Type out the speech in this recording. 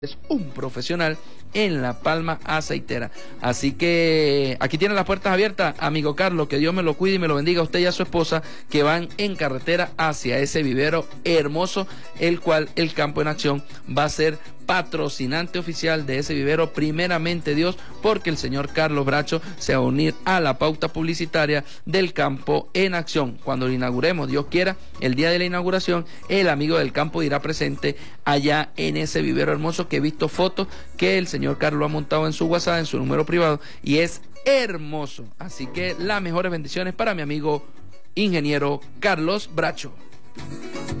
Es un profesional en la palma aceitera. Así que aquí tienen las puertas abiertas, amigo Carlos, que Dios me lo cuide y me lo bendiga a usted y a su esposa, que van en carretera hacia ese vivero hermoso, el cual el Campo en Acción va a ser patrocinante oficial de ese vivero, primeramente Dios, porque el señor Carlos Bracho se va a unir a la pauta publicitaria del Campo en Acción. Cuando lo inauguremos, Dios quiera, el día de la inauguración, el amigo del campo irá presente allá en ese vivero hermoso, que he visto fotos que el señor Carlos ha montado en su WhatsApp, en su número privado, y es hermoso. Así que las mejores bendiciones para mi amigo ingeniero Carlos Bracho.